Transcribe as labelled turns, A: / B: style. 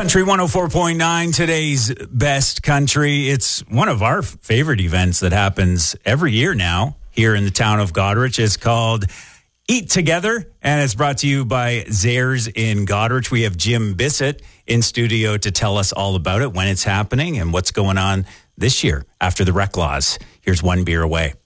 A: Country 104.9, today's best country. It's one of our favorite events that happens every year now here in the town of Goderich. It's called Eat Together, and it's brought to you by Zehrs in Goderich. We have Jim Bissett in studio to tell us all about it, when it's happening, and what's going on this year after the rec laws. Here's one beer away.